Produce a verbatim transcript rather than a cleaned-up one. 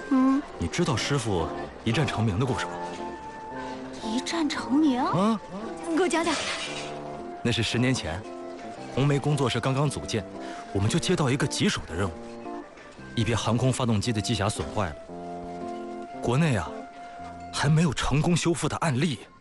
嗯， 你知道师傅一战成名的故事吗？ 一战成名？ 啊， 给我讲讲。 那是十年前，红梅工作室刚刚组建，我们就接到一个棘手的任务，一批航空发动机的机匣损坏了，国内啊还没有成功修复的案例。